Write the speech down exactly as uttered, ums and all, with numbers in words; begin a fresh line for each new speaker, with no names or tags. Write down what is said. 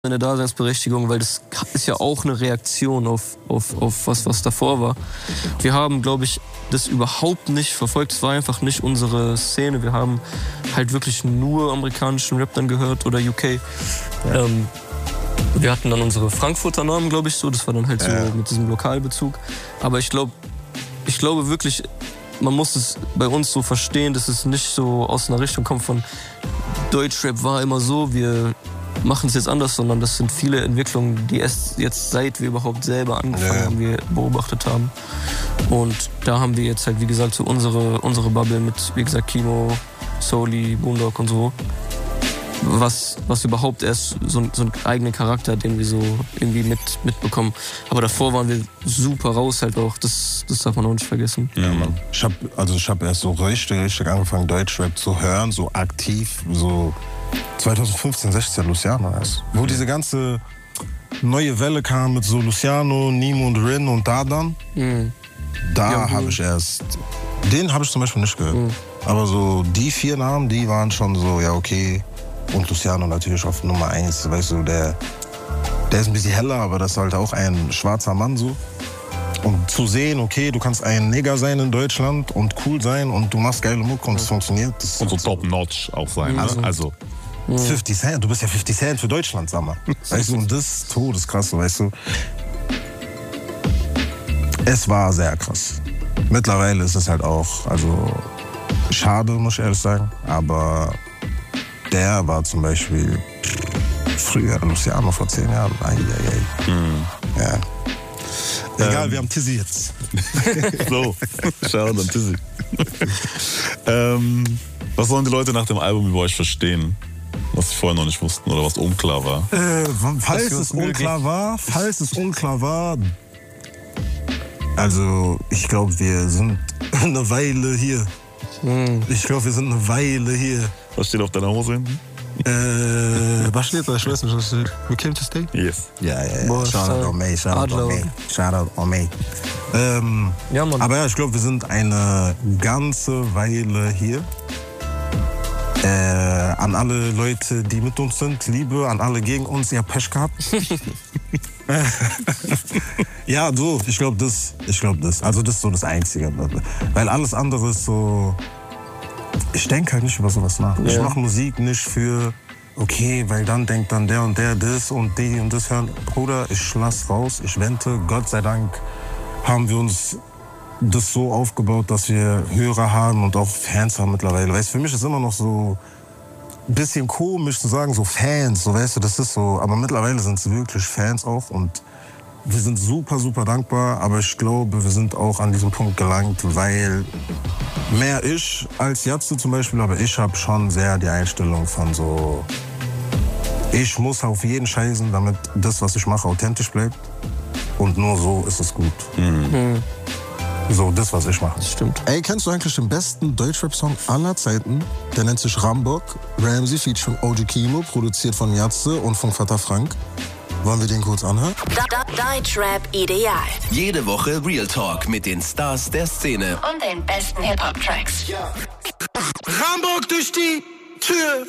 eine Daseinsberechtigung, weil das ist ja auch eine Reaktion auf, auf, auf was, was davor war. Wir haben, glaube ich, das überhaupt nicht verfolgt. Es war einfach nicht unsere Szene. Wir haben halt wirklich nur amerikanischen Rap dann gehört oder U K. Ja. Ähm, wir hatten dann unsere Frankfurter Namen, glaube ich, so. Das war dann halt so ja. mit diesem Lokalbezug. Aber ich glaube, ich glaube wirklich, man muss es bei uns so verstehen, dass es nicht so aus einer Richtung kommt von Deutschrap war immer so, wir machen es jetzt anders, sondern das sind viele Entwicklungen, die erst jetzt, seit wir überhaupt selber angefangen ja. haben, wir beobachtet haben. Und da haben wir jetzt halt, wie gesagt, so unsere, unsere Bubble mit, wie gesagt, Kimo, Soli, Boondog und so. Was, was überhaupt erst so, so einen eigenen Charakter, den wir so irgendwie mit, mitbekommen. Aber davor waren wir super raus halt auch. Das, das darf man auch nicht vergessen.
Ja, Mann. Ich hab, also ich hab erst so richtig, richtig angefangen, Deutschrap zu hören, so aktiv, so zwanzig fünfzehn, sechzehn, Luciano erst. Wo diese ganze neue Welle kam mit so Luciano, Nimo und Rin und Dadan. Mhm. Da ja, habe ich erst, den habe ich zum Beispiel nicht gehört. Mhm. Aber so die vier Namen, die waren schon so, ja okay. Und Luciano natürlich auf Nummer eins, weißt du, der, der ist ein bisschen heller, aber das ist halt auch ein schwarzer Mann so. Und zu sehen, okay, du kannst ein Nigger sein in Deutschland und cool sein und du machst geile Mucke und es funktioniert. Das
und so top-notch auch sein,
also,
ne? Also.
fifty Cent, du bist ja fifty Cent für Deutschland, sag mal. Weißt du, und das ist todeskrass, weißt du. Es war sehr krass. Mittlerweile ist es halt auch, also schade, muss ich ehrlich sagen, aber der war zum Beispiel früher Luciano vor zehn Jahren. Ai, ai, ai. Mm. Ja. Egal, ähm. wir haben Tizzy jetzt.
So, schauen dann Tizzy. ähm, was sollen die Leute nach dem Album über euch verstehen, was sie vorher noch nicht wussten oder was unklar war?
Äh, falls es unklar war, falls es unklar war, also ich glaube, wir sind eine Weile hier. Mm. Ich glaube, wir sind eine Weile hier.
Was steht auf deiner Hose hinten?
Äh, was steht da? Ich weiß nicht, was steht. We came to stay?
Yes.
Ja, ja, ja. Shoutout on me, shoutout on me. Shoutout on me. Ähm,
ja, Mann.
Aber ja, ich glaube, wir sind eine ganze Weile hier. Äh, an alle Leute, die mit uns sind, Liebe, an alle gegen uns, ihr habt Pech gehabt. Ja, so, ich glaube das, ich glaube das. Also das ist so das Einzige. Weil alles andere ist so, ich denke halt nicht über sowas nach. Ja. Ich mache Musik nicht für, okay, weil dann denkt dann der und der das und die und das hören. Bruder, ich lass raus, ich wente. Gott sei Dank haben wir uns das so aufgebaut, dass wir Hörer haben und auch Fans haben mittlerweile. Weißt, für mich ist immer noch so ein bisschen komisch zu sagen, so Fans, so weißt du, das ist so. Aber mittlerweile sind es wirklich Fans auch und wir sind super, super dankbar. Aber ich glaube, wir sind auch an diesem Punkt gelangt, weil mehr ich als Jatze zum Beispiel, aber ich habe schon sehr die Einstellung von so, ich muss auf jeden scheißen, damit das, was ich mache, authentisch bleibt. Und nur so ist es gut. Mhm. So, das, was ich mache.
Das stimmt.
Ey, kennst du eigentlich den besten Deutschrap-Song aller Zeiten? Der nennt sich Rambock, Ramsey featuring O G Kimo, produziert von Jatze und von Vater Frank. Wollen wir den kurz anhören?
Deutschrap Ideal.
Jede Woche Real Talk mit den Stars der Szene
und den besten Hip-Hop-Tracks.
Ja. Rambock durch die Tür.